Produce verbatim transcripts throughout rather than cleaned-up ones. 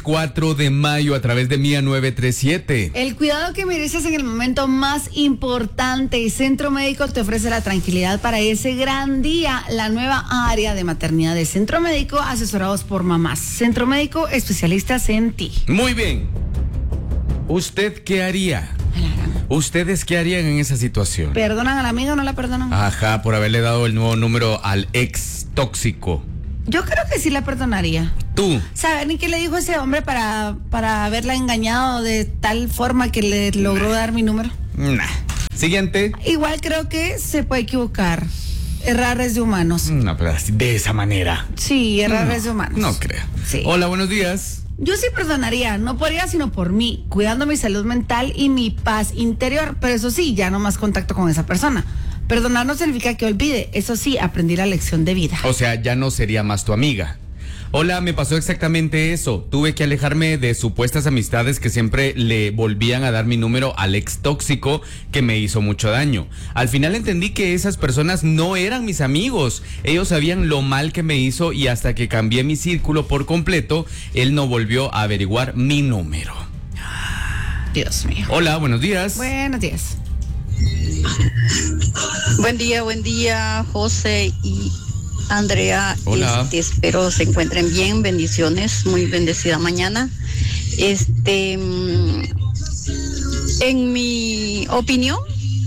cuatro de mayo a través de Mía nueve tres siete. El cuidado que mereces en el momento más importante. Centro Médico te ofrece la tranquilidad para ese gran día. La nueva área de maternidad de Centro Médico, asesorados por mamás. Centro Médico, especialistas en ti. Muy bien. ¿Usted qué haría? ¿Ustedes qué harían en esa situación? ¿Perdonan a la amiga o no la perdonan? Ajá, por haberle dado el nuevo número al ex tóxico. Yo creo que sí la perdonaría. ¿Tú? ¿Saben ni qué le dijo ese hombre para, para haberla engañado de tal forma que le logró dar mi número? Nah. Siguiente. Igual creo que se puede equivocar. Errar es de humanos. No, pero así, de esa manera. Sí, errar no, es de humanos. No creo. Sí. Hola, buenos días. Yo sí perdonaría, no por ella, sino por mí, cuidando mi salud mental y mi paz interior. Pero eso sí, ya no más contacto con esa persona. Perdonar no significa que olvide. Eso sí, aprendí la lección de vida. O sea, ya no sería más tu amiga. Hola, me pasó exactamente eso. Tuve que alejarme de supuestas amistades que siempre le volvían a dar mi número al ex tóxico que me hizo mucho daño. Al final entendí que esas personas no eran mis amigos. Ellos sabían lo mal que me hizo y hasta que cambié mi círculo por completo, él no volvió a averiguar mi número. Dios mío. Hola, buenos días. Buenos días. Buen día, buen día, José y Andrea. Hola. Este, espero se encuentren bien, bendiciones, muy bendecida mañana. Este, en mi opinión,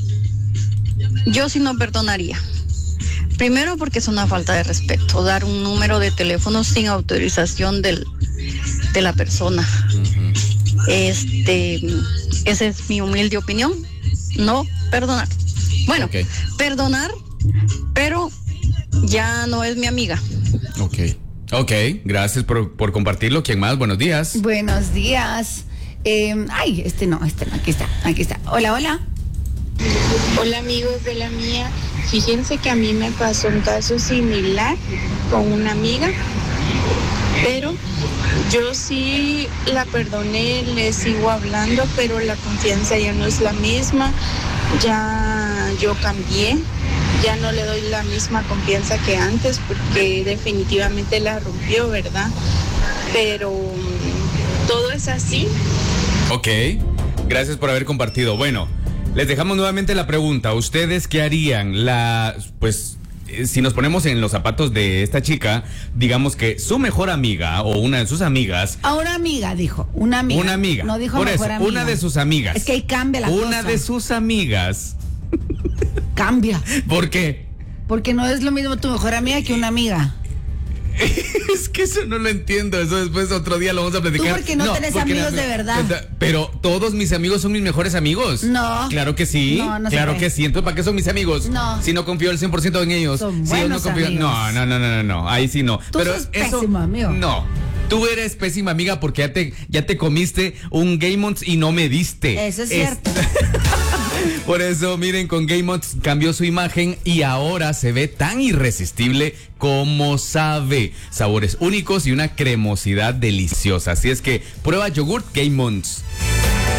yo sí no perdonaría. Primero porque es una falta de respeto, dar un número de teléfono sin autorización del, de la persona. Uh-huh. Este, esa es mi humilde opinión. No perdonar. Bueno, okay. Perdonar, pero ya no es mi amiga. Ok, ok, gracias por, por compartirlo. ¿Quién más? Buenos días. Buenos días. Eh, ay, este no, este no, aquí está, aquí está. Hola, hola. Hola amigos de la mía. Fíjense que a mí me pasó un caso similar con una amiga, pero yo sí la perdoné, le sigo hablando, pero la confianza ya no es la misma, ya yo cambié, ya no le doy la misma confianza que antes porque definitivamente la rompió, ¿verdad? Pero todo es así. Ok, gracias por haber compartido. Bueno, les dejamos nuevamente la pregunta. ¿Ustedes qué harían? La, pues... Si nos ponemos en los zapatos de esta chica, digamos que su mejor amiga o una de sus amigas. A una amiga, dijo. Una amiga. Una amiga. No dijo Por mejor eso, amiga. una de sus amigas. Es que ahí cambia la una cosa. Una de sus amigas. Cambia. ¿Por qué? Porque no es lo mismo tu mejor amiga que una amiga. Es que eso no lo entiendo. Eso después otro día lo vamos a platicar. Tú porque no, no tenés porque amigos la, de verdad. Pero todos mis amigos son mis mejores amigos. No. Claro que sí. No, no claro que sí. Entonces, ¿para qué son mis amigos? No. Si no confío al cien por ciento en ellos. Son si buenos no confío, amigos. No, no, no, no, no, no. Ahí sí no. Tú Pero sos eso, pésimo amigo. No. Tú eres pésima amiga porque ya te, ya te comiste un Game On y no me diste. Eso es cierto. Es... Por eso, miren, con Game On cambió su imagen y ahora se ve tan irresistible como sabe. Sabores únicos y una cremosidad deliciosa. Así es que prueba yogurt Game On.